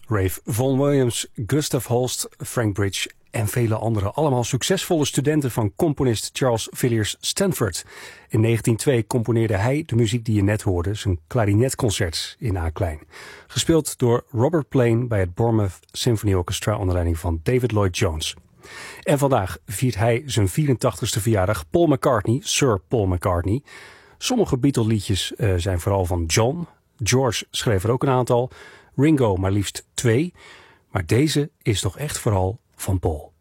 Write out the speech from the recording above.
Ralph Vaughan Williams, Gustav Holst, Frank Bridge en vele anderen. Allemaal succesvolle studenten van componist Charles Villiers Stanford. In 1902 componeerde hij de muziek die je net hoorde, zijn klarinetconcert in A-klein. Gespeeld door Robert Plain bij het Bournemouth Symphony Orchestra onder leiding van David Lloyd Jones. En vandaag viert hij zijn 84ste verjaardag. Paul McCartney, Sir Paul McCartney. Sommige Beatle-liedjes zijn vooral van John. George schreef er ook een aantal. Ringo maar liefst 2. Maar deze is toch echt vooral van Paul.